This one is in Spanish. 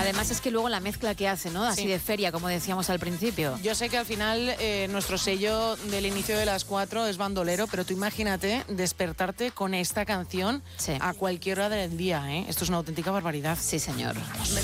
Además es que luego la mezcla que hace, ¿no? Así Sí. de feria, como decíamos al principio. Yo sé que al final nuestro sello del inicio de las 4 es bandolero, pero tú imagínate despertarte con esta canción Sí. a cualquier hora del día, ¿eh? Esto es una auténtica barbaridad. Sí, señor.